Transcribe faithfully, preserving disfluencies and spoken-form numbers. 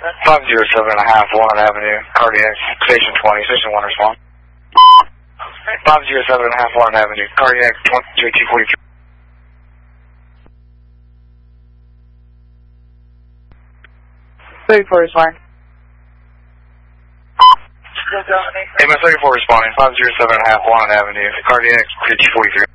five zero seven and a half, Warren Avenue, cardiac, station twenty, station one respond. five zero seven and a half, Warren Avenue, cardiac, J T forty-three. thirty-four respond. A M S thirty-four responding, five zero seven and a half, Warren Avenue, cardiac, J T forty-three.